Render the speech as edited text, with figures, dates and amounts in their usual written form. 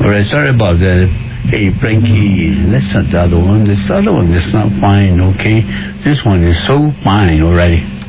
Alright, sorry about that. Hey, Frankie, listen to the other one. This other one is not fine, okay? This one is so fine already.